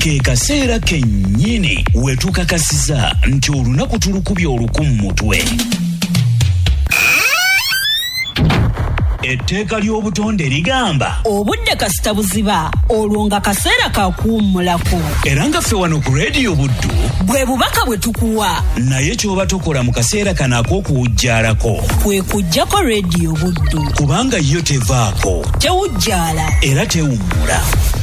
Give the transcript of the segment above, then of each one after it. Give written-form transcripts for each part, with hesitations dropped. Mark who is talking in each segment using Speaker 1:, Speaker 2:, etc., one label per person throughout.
Speaker 1: ke kaseera kennyini wetukakasiza nti olunaku tulukubye olukumu mutwe. Etteeka ly'obutonde ligamba
Speaker 2: obudde kasita buziba olwo nga kaseera kakuwummulako.
Speaker 1: Era nga ffe wano ku Radio Buddu
Speaker 2: bwe bubaka bwe tukuwa
Speaker 1: naye ky'oba tokola mu kaseera kano ak'okuwujjaalako
Speaker 2: kwe kuggyako Radio Buddu
Speaker 1: kubanga yo tevaako,
Speaker 2: tewujjaala
Speaker 1: era tewummula.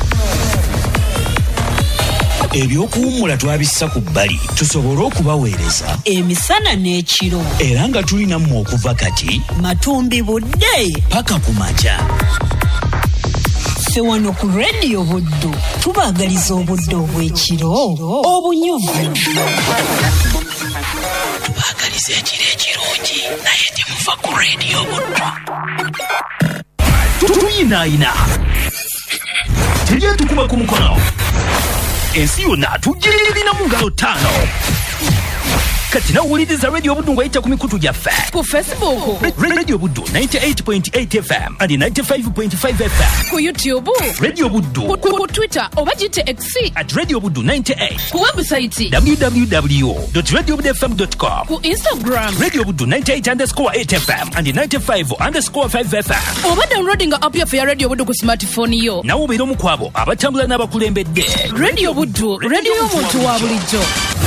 Speaker 1: Ebyokuwummula twabissa ku bbali tusobole okubaweereza
Speaker 2: emisana n'ekiro,
Speaker 1: era nga tulina mmwe okuva kati
Speaker 2: matumbi budde
Speaker 1: paka ku makya.
Speaker 2: ffe wano ku Radio Buddu tubaagaliza obudde obw'ekiro obunyuvu.
Speaker 1: Tubaagaliza ekiro ekirungi naye temuva ku Radio Buddu.
Speaker 3: Tuyinaayina tujye tukuba ku mukono ensi yonna tugirina mu ngalo ttaano. Kati nawuliriza Radio Buddu ng'ayita ku mikutu gyaffe
Speaker 4: ku Facebook,
Speaker 3: Radio Buddu 98.8 FM and 95.5 FM,
Speaker 4: ku YouTube,
Speaker 3: Radio Buddu
Speaker 4: ku Twitter oba gite X
Speaker 3: at Radio Buddu 98,
Speaker 4: ku website
Speaker 3: www.radiobuddufm.com,
Speaker 4: ku Instagram
Speaker 3: Radio Buddu 98_8 FM and 95_5 FM.
Speaker 4: oba downloading app yaffe ya Radio Buddu ku smartphone yo.
Speaker 3: Nawe obeera omu ku abo abatambula n'abakulembedde.
Speaker 4: Radio Buddu, radio y'omuntu wa bulijjo.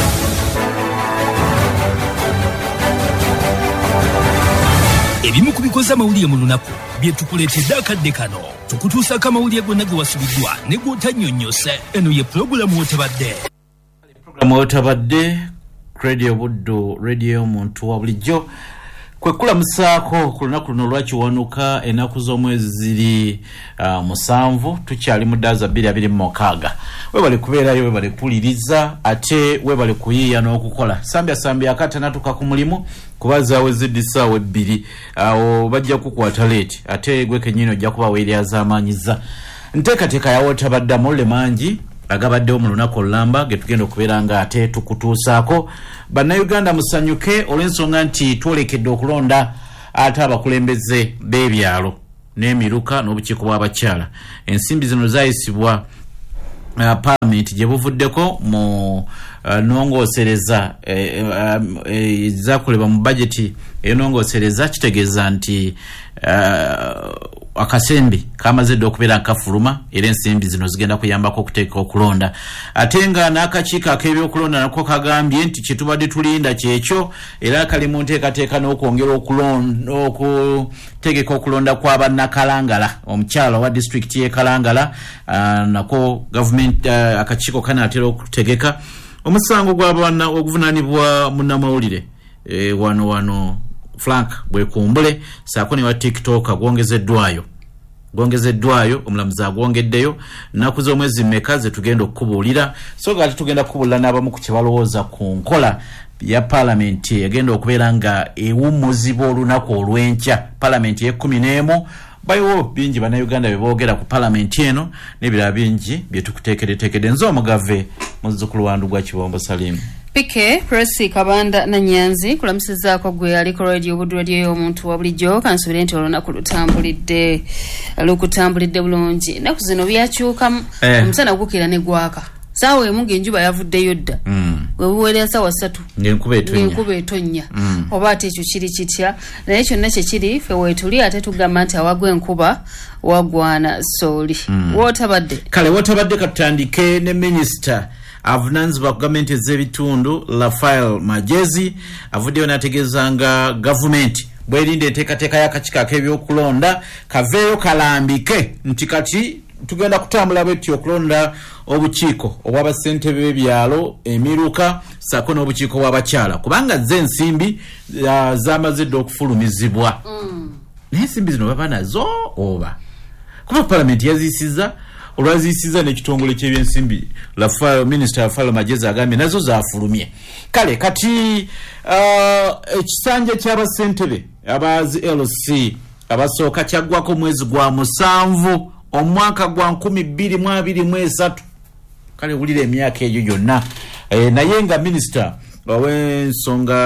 Speaker 3: Ebimu ku bikoze amawulire mu lunaku bye tukuleetedde akadde kano tukutuusako amawulire gonna ge wasubiddwa ne gw'otannyonnyose. Eno ye pulogulaamu w'otabadde.
Speaker 5: Radio Buddu, radio y'omuntu wa bulijjo. Kwe kulamusaako ku lunaku luno lwakiwanuka ennaku z'omwezi ziri 7 tukyali mu ddaaza 2026. Webale kubeerayo, webale kuwuliriza, ate webale kuyiiya n'okukola. Sambya akatanatuka ku mulimu kubazaawo ezidde essaawa 2 awo bajja kukwata leeti ate gwe kennyini ojja kuba weeryazaamaanyiza. Nteekateeka yawotabadde amulle mangi agabaddewo mu lunaku olulamba ge tugenda okubeera nga ate tukutuusaako. Bannayuganda musanyuke olw'ensonga nti twolekedde okulonda ate abakulembeze b'ebyalo n'emiruka n'obukiiko bw'abakyala. Ensimbi zino zaayisibwa Parliament gye buvuddeko mu nongoosereza zakolebwa mu budget enongoosereza, kitegeeza nti akasembi kamaze okubeera nkafuluma era ensimbi zino zigenda kuyambako okuteeka okulonda. Ate nga n'akakiiko ak'ebyokulonda nako kagambye nti kyetubadde tulinda kyekyo era kali mu nteekateeka n'okwongera okutegeka okulonda kw'abannakalangala. Omukyala wa district y'e Kalangala nako government akakiiko kanaatera okutegeka. Omusango gw'abaana oguvunaanibwa munnamawulire wano Frank Bwekumbule saako ne wa TikTok gwongezeddwayo omulamuzi agwongeddeyo nnaku z'omwezi mmeka ze tugenda okubuulira. So nga tugenda kubuulira n'abamu ku kye balowooza ku nkola ya Parliament egenda okubeera nga ewummuzibwa olunaku olw'enkya. Parliament ye-11 bayiwo bingi bannayuganda bye boogera ku Parliament eno n'ebirala bingi bye tukuteekeddetteekedde. Nze omugave muzzukulu wa Ndugwa Kibombo Salim.
Speaker 6: Pike Presi Kabanda na Nyanzi kulamusizaako gwe ali ku Radio Buddu, radio y'omuntu wa bulijjo. Kansubire nti olunaku lukutambulidde bulungi. Ennaku zino byakyukamu, omusana gukira ne gwaka. Saawa emu ng'enjuba yavuddeyo dda. We buweerera saawa 3 ng'enkuba etonnya. Oba ate ekyo kiri kitya? Naye kyonna kye kiri ffe weetuli ate tugamba nti awagwa enkuba wagwana sooli. Wootabadde? Kale
Speaker 5: wootabadde katutandike ne Minisita avunaanyizibwa ku gavumenti ez'ebitundu Rafael Magezi avuddeyo n'ategeeza nga gavumenti bwerinda enteekateeka y'akakiiko ak'ebyokulonda kaveeyo kalambike nti kati tugenda kutambula bwetyo okulonda obukiiko obw'abassentebe b'ebyalo, emiruka ssaako n'obukiiko bw'abakyala kubanga ze ensimbi zamaze dda okufulumizibwa. Naye ensimbi zino baba nazo oba kuba Parliament yaziisiza olwazisiza n'ekitongole ky'ebyensimbi Minisita Rafael Magezi agambye nazo zaafulumye. Kale kati ekisanja ky'abassentebe abazi LC abasooka kyaggwako mwezi gwa 7 omwaka gwa 2023. Kale wulira emyaka eyo yonna naye nga Minisita w'ensonga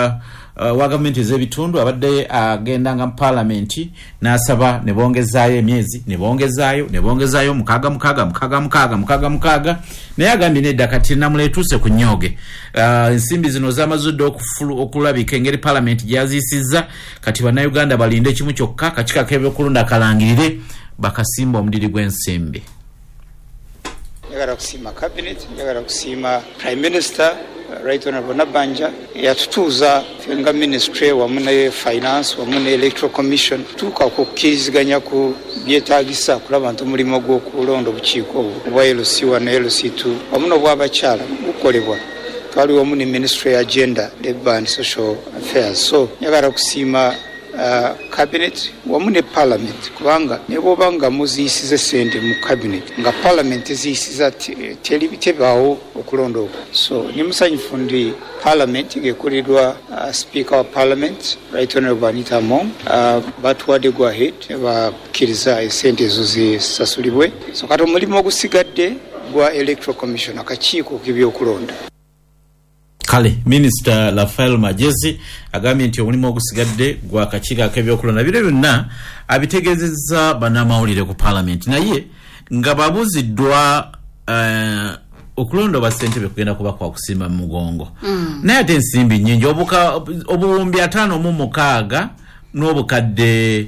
Speaker 5: wa gavumenti ez'ebitundu abadde agendanga mu parliament n'asaba ne bongezaayo emyezi ne bongezaayo mukaaga naye agambye nedda kati namula etuuse ku nnyoge. Ensimbi zino z'amazudde okulabika engeri parliament gyaziyisizza kati bannayuganda balinde ekimu kyokka kakiiko k'ebyokulonda kalangirire bakasimba omudiri gw'ensimbi.
Speaker 7: Njagala kusiima cabinet, njagala kusiima prime minister Right Honorable Nabanja yatutuuza nga ministry wamu ne finance wamu ne electoral commission tuuka okukkiriziganya ku byetaagisa kulaba nti omulimu gw'okulonda obukiiko obwa LC1 ne LC2 wamu n'obw'abakyala gukolebwa. Twali wamu ne ministry ya gender, labour and social affairs. So njagala kusiima cabinet wamu ne parliament kubanga neboba nga muziyisiza sente mu cabinet nga parliament ziyisiza tebaawo okulonda okwo. So nimusanyufu ndi parliament ng'ekulirwa speaker wa parliament Right Honorable Anita Among batuwadde go ahead bakkiriza esente ezo zisasulibwe. So kati omulimu ogusigadde gwa electoral commission akakiiko k'ebyokulonda.
Speaker 5: Kale Minister Rafael Magezi agambye nti omulimu ogusigadde gwa akakiiko k'ebyokulonda biro byonna abitegeezezza bannamawulire ku parliament naye nga babuziddwa okulonda oba ssentebe kugenda kuba kwa kusimba mu mugongo. Naye ate ensimbi nnyingi obuwumbi 56 n'obukadde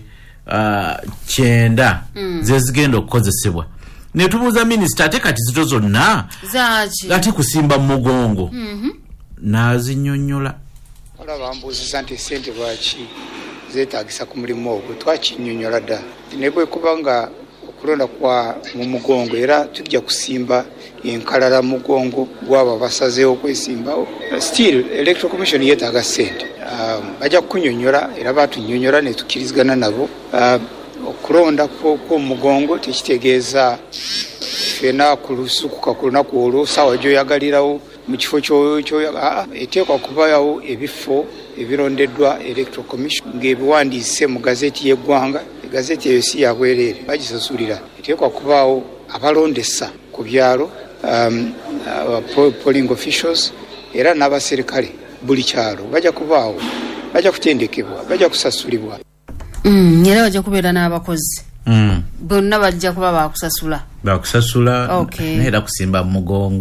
Speaker 5: 9 zezigenda okukozesebwa. Ne tubuuza minisita ate kati zito zonna ate kusimba mu mugongo. Nazinnyonnyola.
Speaker 7: Olaba mbuuziza nti ssente lwaki zeetaagisa ku mulimu ogwo twakinnyonnyola dda ne bwe kubanga okulonda kwa mu mugongo era tujja kusimba enkalala mugongo gw'abo basazeewo okwesimbawo. Still electoral commission yeetaaga ssente. Bajja kukunnyonnyola era batunnyonnyola ne tukkirizigana nabo. Okulonda kw'omugongo tekitegeeza fena ku lusuku ku lunaku olwo ssaawa gy'oyagalirawo mu kifo eteekwa kubayawo ebifo ebirondeddwa electoral commission ng'ebiwandiise mu gazeeti y'eggwanga. Egazeeti eyo si ya bwereere bagisasulira. Eteekwa kubaawo abalondesa ku byalo polling officials era n'abaserikale buli kyalo bajja kubaawo, bajja kutendekebwa, bajja kusasulibwa.
Speaker 6: Era bajja kubeera n'abakozi bonna bajja kuba bakusasula
Speaker 5: naye era kusimba mu mugongo.